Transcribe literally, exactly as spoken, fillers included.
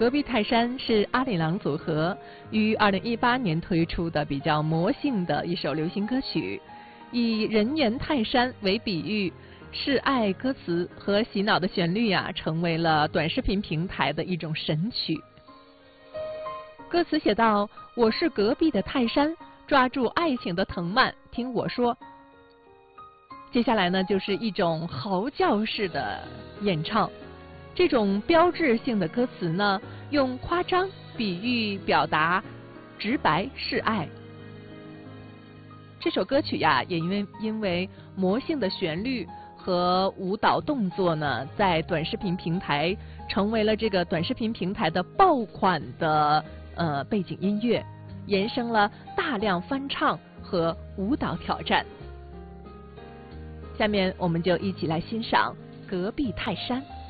隔壁泰山是阿里郎组合于二零一八年推出的比较魔性的一首流行歌曲，以人猿泰山为比喻，示爱歌词和洗脑的旋律呀、啊，成为了短视频平台的一种神曲。歌词写道：“我是隔壁的泰山，抓住爱情的藤蔓，听我说。”接下来呢，就是一种嚎叫式的演唱。这种标志性的歌词呢，用夸张、比喻表达直白示爱。这首歌曲呀，也因为因为魔性的旋律和舞蹈动作呢，在短视频平台成为了这个短视频平台的爆款的呃背景音乐，延伸了大量翻唱和舞蹈挑战。下面我们就一起来欣赏《隔壁泰山》。